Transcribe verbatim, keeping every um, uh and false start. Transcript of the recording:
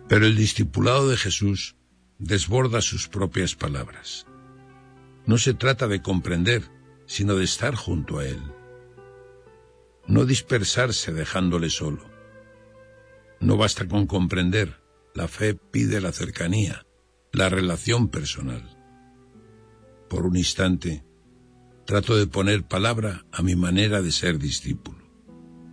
Pero el discipulado de Jesús desborda sus propias palabras. No se trata de comprender, sino de estar junto a Él. No dispersarse dejándole solo. No basta con comprender, la fe pide la cercanía, la relación personal. Por un instante, trato de poner palabra a mi manera de ser discípulo.